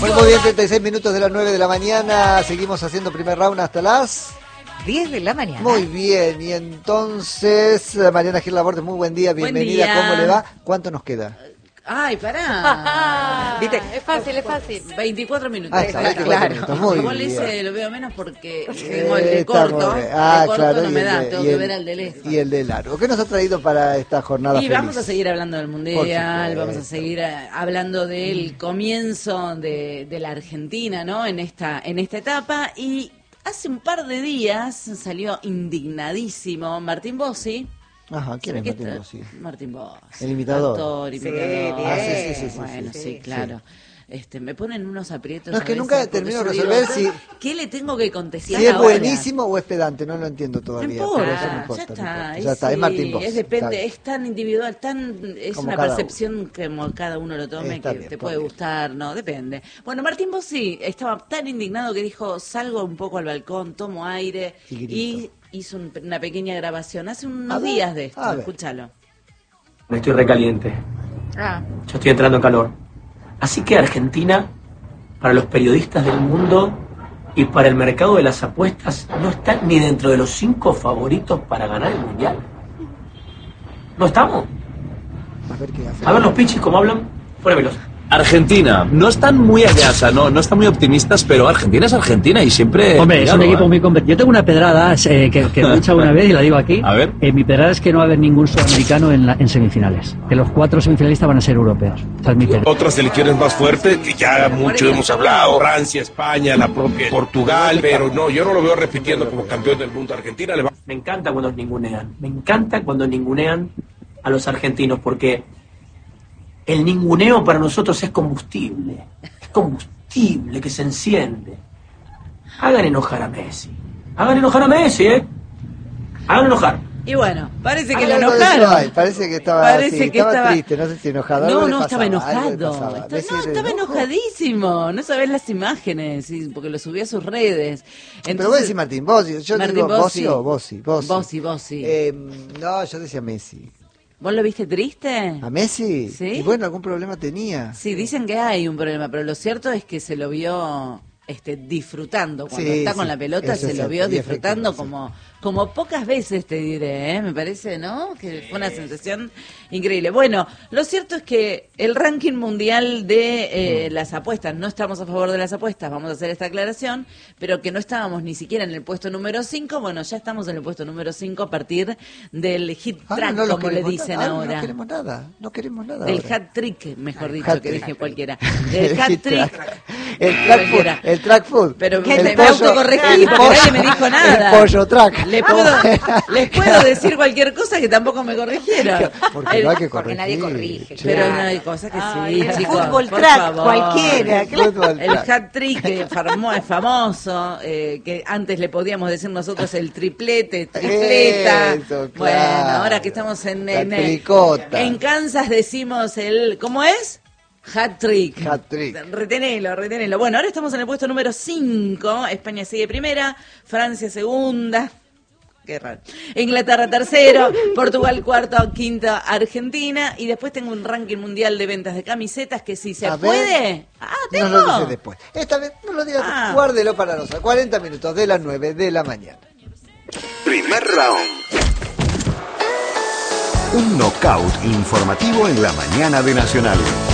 Bueno, muy bien, 36 minutos de las 9 de la mañana. Seguimos haciendo primer round hasta las 10 de la mañana. Muy bien, y entonces, Mariana Gil Laborde, muy buen día, bienvenida. Buen día. ¿Cómo le va? ¿Cuánto nos queda? Ay, pará. ¿Viste? Es fácil, es fácil. 24 minutos. Ah, está, 24 minutos, muy Igual bien. ese lo veo menos porque tengo el de Está corto. muy bien. El de corto claro, no y me el da, de- tengo y que el- ver al de lejos. Y el de largo. ¿Qué nos ha traído para esta jornada Y feliz? vamos a seguir hablando del Mundial, vamos a seguir hablando del comienzo de la Argentina, ¿no? En esta etapa. Y hace un par de días salió indignadísimo Martín Bossi. Ajá, ¿quién es ¿Qué Martín está? Bossi? Martín Bossi. El imitador. Actor, Sí, imitador. bien. Ah, sí. Bueno, sí, claro. Me ponen unos aprietos. No, es a que veces, nunca porque termino de yo resolver digo, si- ¿qué le tengo que contestar Si es ahora? buenísimo o es pedante, no lo entiendo No todavía. importa, pero eso no ya importa, está. no importa. y Ya está, sí, es Martín Bossi. es está depende, bien. es tan individual, es Como una cada percepción que como cada uno lo tome, Está que bien, te está puede bien. gustar, no, depende. Bueno, Martín Bossi estaba tan indignado que dijo, salgo un poco al balcón, tomo aire, Y grito. y hizo una pequeña grabación hace A unos ver, días de esto, a ver. escúchalo. Estoy recaliente. Ah, Yo estoy entrando en calor. Así que Argentina, para los periodistas del mundo y para el mercado de las apuestas, no está ni dentro de los 5 favoritos para ganar el Mundial. ¿No estamos? A ver qué hace. A ver los pichis cómo hablan. Fuera veloz. Argentina, no están muy allá, o sea, no están muy optimistas, pero Argentina es Argentina y siempre... Hombre, es un cuidado, equipo muy competitivo. Yo tengo una pedrada que he dicho una vez y la digo aquí. A ver. Mi pedrada es que no va a haber ningún sudamericano en semifinales. Que los 4 semifinalistas van a ser europeos. Esa es mi pedrada. Otras selecciones más fuertes que ya mucho hemos hablado, Francia, España, la propia Portugal, pero no, yo no lo veo repitiendo como campeón del mundo. Argentina le va. Me encanta cuando ningunean. Me encanta cuando ningunean a los argentinos porque el ninguneo para nosotros es combustible. Es combustible que se enciende. Hagan enojar a Messi. Hagan enojar a Messi, ¿eh? Hagan enojar. Y bueno, parece que le Algo de eso hay, enojaron. parece que estaba, Parece sí, que estaba estaba- triste, no sé si enojado. algo No, le no, estaba pasaba, algo le enojado. pasaba. Messi No, le estaba enojó. enojadísimo. No sabés las imágenes, sí, porque lo subió a sus redes. Pero voy a decir Martín Bossi, yo Martín digo Bossi. Bossi o Bossi. Bossi. No, yo decía Messi. ¿Vos lo viste triste? ¿A Messi? Sí. Y bueno, algún problema tenía. Sí, dicen que hay un problema, pero lo cierto es que se lo vio disfrutando. Cuando Sí, está con sí, la pelota eso se es lo cierto, vio y disfrutando efectivo, como pocas veces, te diré, ¿eh? Me parece, ¿no? Que fue una sensación increíble. Bueno, lo cierto es que el ranking mundial de las apuestas, no estamos a favor de las apuestas, vamos a hacer esta aclaración, pero que no estábamos ni siquiera en el puesto número 5, bueno, ya estamos en el puesto número 5 a partir del hit track, no lo como le queremos dicen nada. ahora. No queremos nada, no queremos nada. Del ahora. hat trick, mejor dicho, Hat que trick. dije cualquiera. Del hat hit trick. track. El track food. Pero el me autocorregí porque nadie me dijo nada. El pollo track. Les puedo decir cualquier cosa que tampoco me corrigieron. Porque no hay que Porque nadie corregir. corrige, Che. Pero claro. no hay cosas que Ay, sí, el chicos. fútbol por track, favor. cualquiera, claro. Fútbol El track. hat trick que es famoso, que antes le podíamos decir nosotros el triplete, tripleta. Eso, Bueno, claro. ahora que estamos en tricota. en Kansas decimos ¿cómo es? Hat trick. Hat trick. Retenelo. Bueno, ahora estamos en el puesto número 5. España sigue primera, Francia segunda. Qué raro. Inglaterra tercero, Portugal cuarto, quinto, Argentina. Y después tengo un ranking mundial de ventas de camisetas que si se A ver. puede. Tengo. Nos lo dice después. Esta vez no lo digas, guárdelo para nosotros. 40 minutos de las 9 de la mañana. Primer round. Un knockout informativo en la mañana de Nacional.